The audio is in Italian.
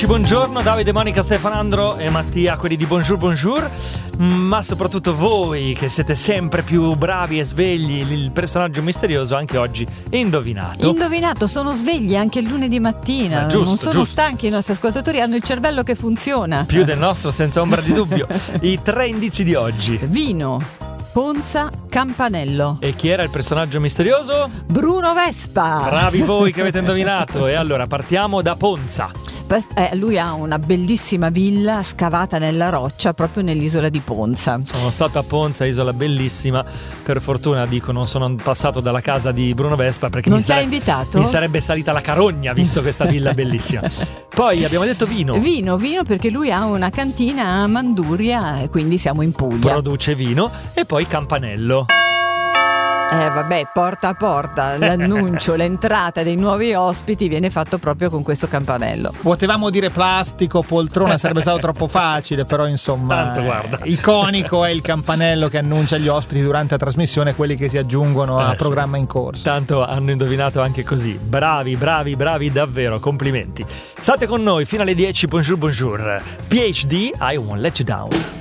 10, buongiorno, Davide, Monica, Stefanandro e Mattia, quelli di Bonjour Bonjour, ma soprattutto voi che siete sempre più bravi e svegli, il personaggio misterioso anche oggi indovinato, sono svegli anche il lunedì mattina, giusto, non sono giusto. stanchi, i nostri ascoltatori hanno il cervello che funziona. Più del nostro, senza ombra di dubbio. I 3 indizi di oggi. Vino, Ponza, Campanello. E chi era il personaggio misterioso? Bruno Vespa. Bravi voi che avete indovinato. E allora partiamo da Ponza. Lui ha una bellissima villa scavata nella roccia proprio nell'isola di Ponza. Sono stato a Ponza, isola bellissima. Per fortuna, dico, non sono passato dalla casa di Bruno Vespa perché non ti ha invitato? Mi sarebbe salita la carogna visto questa villa bellissima. Poi abbiamo detto vino. Vino perché lui ha una cantina a Manduria e quindi siamo in Puglia. Produce vino. E poi campanello. Porta a porta l'annuncio, l'entrata dei nuovi ospiti viene fatto proprio con questo campanello. Potevamo dire plastico, poltrona, sarebbe stato troppo facile, però insomma, tanto guarda, iconico è il campanello che annuncia gli ospiti durante la trasmissione, quelli che si aggiungono a programma in corso. Tanto hanno indovinato anche così. Bravi davvero, complimenti. State con noi fino alle 10, Bonjour Bonjour. PhD, I Won't Let You Down.